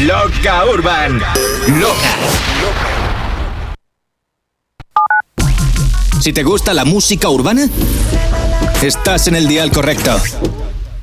Loca Urban. Loca. Si te gusta la música urbana, estás en el dial correcto.